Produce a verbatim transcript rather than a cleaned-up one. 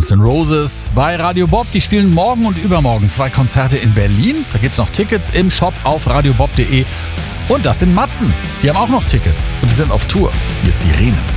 Guns N' Roses bei Radio Bob. Die spielen morgen und übermorgen zwei Konzerte in Berlin. Da gibt's noch Tickets im Shop auf radiobob punkt de. Und das sind Matzen. Die haben auch noch Tickets und die sind auf Tour. Hier ist Sirenen.